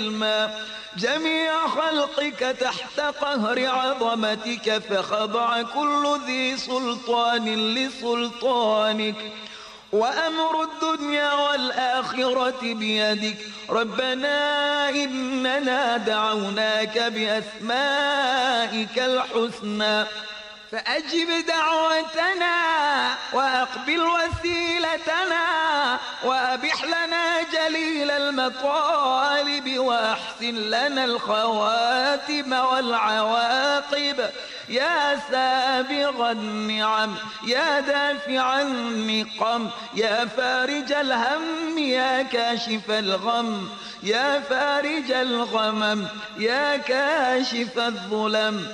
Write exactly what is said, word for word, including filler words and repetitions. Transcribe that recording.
جميع خلقك تحت قهر عظمتك، فخضع كل ذي سلطان لسلطانك، وأمر الدنيا والآخرة بيدك. ربنا إننا دعوناك بأسمائك الحسنى فأجب دعوتنا وأقبل وسيلتنا، وأبح لنا جليل المطالب، وأحسن لنا الخواتم والعواقب. يا سابغ النعم، يا دافع النقم، يا فارج الهم، يا كاشف الغم، يا فارج الغمم، يا كاشف الظلم.